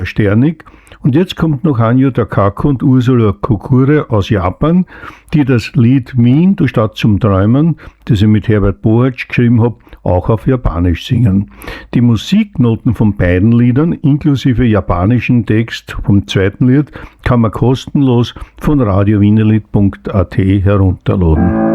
Sternig. Und jetzt kommt noch Hanyu Takako und Ursula Kokure aus Japan, die das Lied Min, du Stadt zum Träumen, das ich mit Herbert Bohatsch geschrieben habe, auch auf Japanisch singen. Die Musiknoten von beiden Liedern, inklusive japanischen Text vom zweiten Lied, kann man kostenlos von radiowienerlied.at herunterladen.